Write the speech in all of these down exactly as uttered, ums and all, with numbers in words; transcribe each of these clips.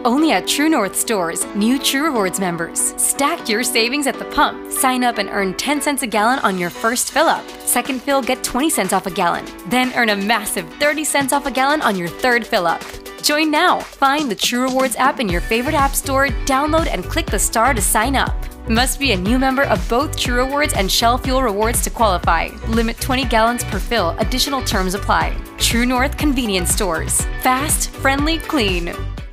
Only at True North stores, new True Rewards members. Stack your savings at the pump. Sign up and earn ten cents a gallon on your first fill-up. Second fill, get twenty cents off a gallon. Then earn a massive thirty cents off a gallon on your third fill-up. Join now. Find the True Rewards app in your favorite app store, download and click the star to sign up. Must be a new member of both True Rewards and Shell Fuel Rewards to qualify. Limit twenty gallons per fill. Additional terms apply. True North Convenience Stores. Fast, friendly, clean.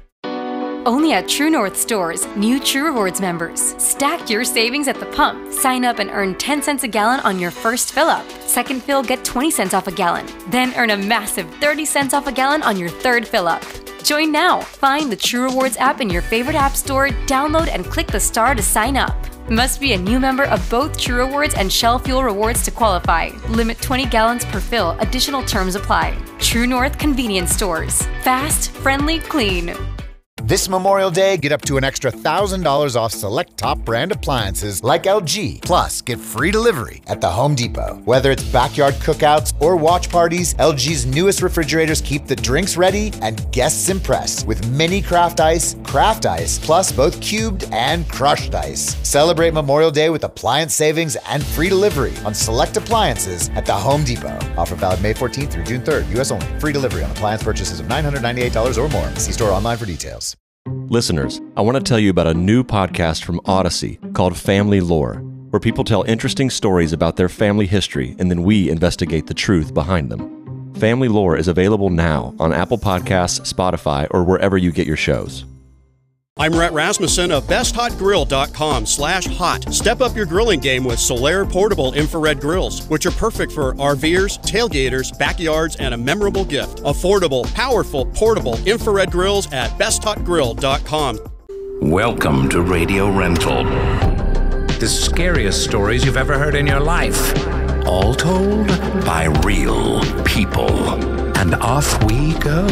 Only at True North stores, new True Rewards members. Stack your savings at the pump. Sign up and earn ten cents a gallon on your first fill-up. Second fill, get twenty cents off a gallon. Then earn a massive thirty cents off a gallon on your third fill-up. Join now. Find the True Rewards app in your favorite app store, download and click the star to sign up. Must be a new member of both True Rewards and Shell Fuel Rewards to qualify. Limit twenty gallons per fill. Additional terms apply. True North Convenience Stores. Fast, friendly, clean. This Memorial Day, get up to an extra one thousand dollars off select top brand appliances like L G. Plus, get free delivery at the Home Depot. Whether it's backyard cookouts or watch parties, L G's newest refrigerators keep the drinks ready and guests impressed with mini craft ice, craft ice, plus both cubed and crushed ice. Celebrate Memorial Day with appliance savings and free delivery on select appliances at the Home Depot. Offer valid May fourteenth through June third, U S only. Free delivery on appliance purchases of nine hundred ninety-eight dollars or more. See store online for details. Listeners, I want to tell you about a new podcast from Odyssey called Family Lore, where people tell interesting stories about their family history and then we investigate the truth behind them. Family Lore is available now on Apple Podcasts, Spotify, or wherever you get your shows. I'm Rhett Rasmussen of best hot grill dot com slash hot. Step up your grilling game with Solaire portable infrared grills, which are perfect for RVers, tailgaters, backyards, and a memorable gift. Affordable, powerful, portable infrared grills at best hot grill dot com. Welcome to Radio Rental. The scariest stories you've ever heard in your life. All told by real people. And off we go.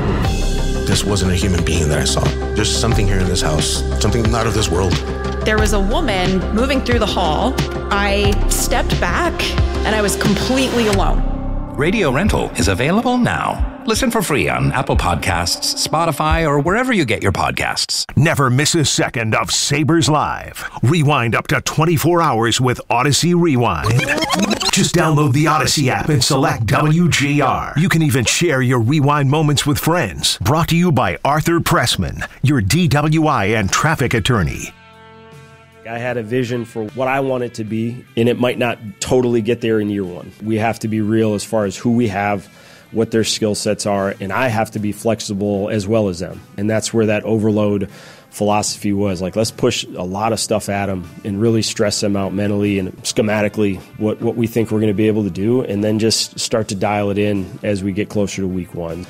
This wasn't a human being that I saw. There's something here in this house, something not of this world. There was a woman moving through the hall. I stepped back and I was completely alone. Radio Rental is available now. Listen for free on Apple Podcasts, Spotify, or wherever you get your podcasts. Never miss a second of Sabres Live. Rewind up to twenty-four hours with Odyssey Rewind. Just download the Odyssey app and select W G R. You can even share your rewind moments with friends. Brought to you by Arthur Pressman, your D W I and traffic attorney. I had a vision for what I want it to be, and it might not totally get there in year one. We have to be real as far as who we have, what their skill sets are, and I have to be flexible as well as them. And that's where that overload philosophy was. Like, let's push a lot of stuff at them and really stress them out mentally and schematically what, what we think we're going to be able to do, and then just start to dial it in as we get closer to week one.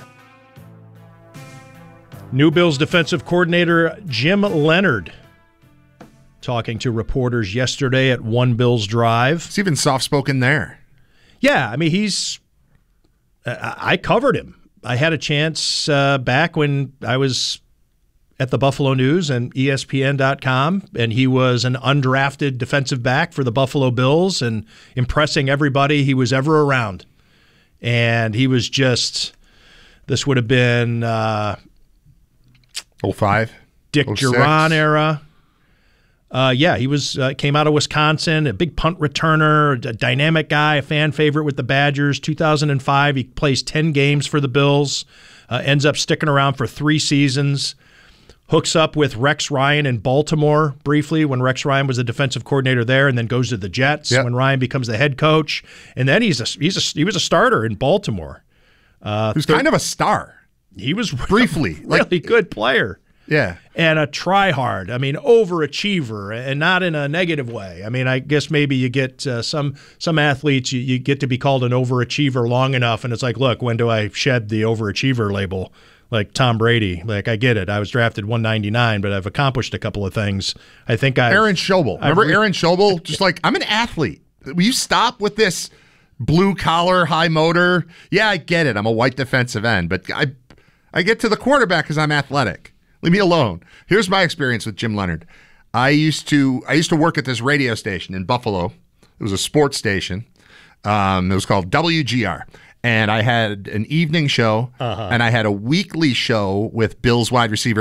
New Bills defensive coordinator Jim Leonhard talking to reporters yesterday at One Bills Drive. It's even soft-spoken there. Yeah, I mean, he's uh, – I covered him. I had a chance uh, back when I was at the Buffalo News and E S P N dot com, and he was an undrafted defensive back for the Buffalo Bills and impressing everybody he was ever around. And he was just – this would have been uh, – oh five Dick Duran era. Uh, yeah, he was uh, came out of Wisconsin, a big punt returner, a dynamic guy, a fan favorite with the Badgers. two thousand five, he plays ten games for the Bills, uh, ends up sticking around for three seasons, hooks up with Rex Ryan in Baltimore briefly when Rex Ryan was the defensive coordinator there, and then goes to the Jets yep. when Ryan becomes the head coach. And then he's a, he's a, he was a starter in Baltimore. Uh, he was kind of a star. He was briefly really like, good player. Yeah. And a try-hard. I mean, overachiever, and not in a negative way. I mean, I guess maybe you get uh, some some athletes, you, you get to be called an overachiever long enough, and it's like, look, when do I shed the overachiever label? Like Tom Brady. Like, I get it. I was drafted one ninety-nine, but I've accomplished a couple of things. I think I Aaron Schobel. Remember re- Aaron Schobel? Just like, I'm an athlete. Will you stop with this blue-collar, high motor? Yeah, I get it. I'm a white defensive end, but I I get to the quarterback because I'm athletic. Leave me alone. Here's my experience with Jim Leonhard. I used to I used to work at this radio station in Buffalo. It was a sports station. Um, it was called W G R. And I had an evening show, uh-huh. and I had a weekly show with Bills wide receiver